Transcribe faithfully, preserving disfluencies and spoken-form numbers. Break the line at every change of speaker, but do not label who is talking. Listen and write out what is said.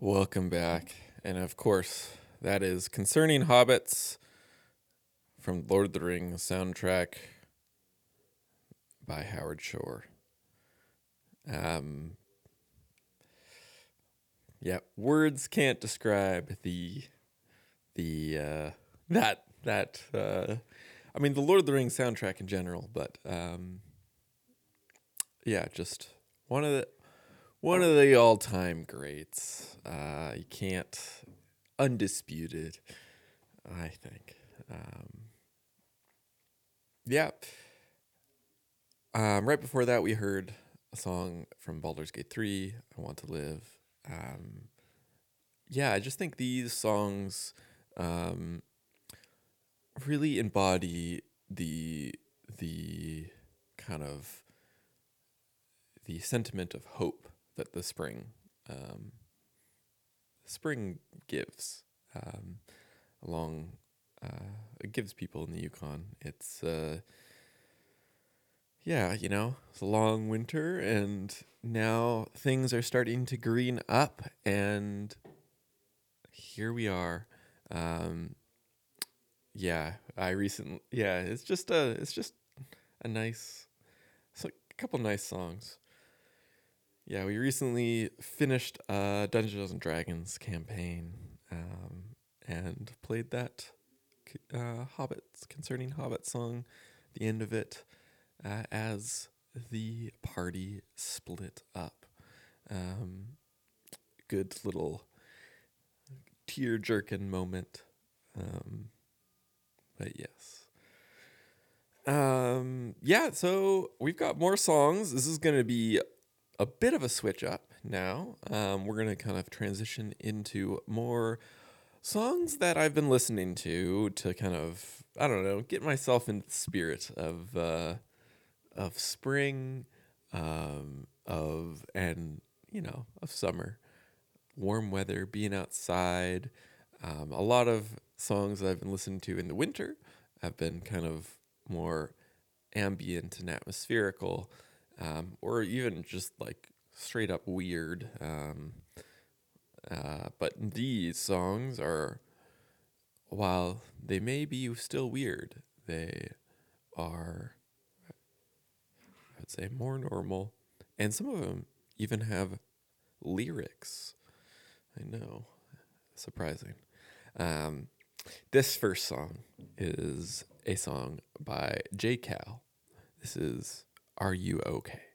Welcome back. And of course, that is Concerning Hobbits from Lord of the Rings soundtrack by Howard Shore. Um, yeah, words can't describe the the uh, that that uh, I mean the Lord of the Rings soundtrack in general, but um, yeah, just one of the one of the all time greats. Uh, you can't undisputed, I think. Um, yeah. Um, right before that, we heard a song from Baldur's Gate three, I Want to Live. Um, yeah, I just think these songs um, really embody the the kind of the sentiment of hope that the spring um, spring gives um, along uh, it gives people in the Yukon. It's uh, Yeah, you know, it's a long winter and now things are starting to green up and here we are. Um, yeah, I recently, yeah, it's just a, it's just a nice, it's a couple nice songs. Yeah, we recently finished uh Dungeons and Dragons campaign um, and played that uh, Hobbits, Concerning Hobbit song, the end of it. Uh, as the party split up. Um, good little tear jerking moment. Um, but yes. Um, yeah, so we've got more songs. This is going to be a bit of a switch up now. Um, we're going to kind of transition into more songs that I've been listening to to kind of, I don't know, get myself in the spirit of. Uh, of spring, um, of and you know of summer, warm weather, being outside. Um, a lot of songs that I've been listening to in the winter have been kind of more ambient and atmospherical, um, or even just like straight up weird. Um, uh, but these songs are, while they may be still weird, they are, I'd say, more normal. And some of them even have lyrics. I know. Surprising. Um, this first song is a song by J. Cal. This is Are You Okay?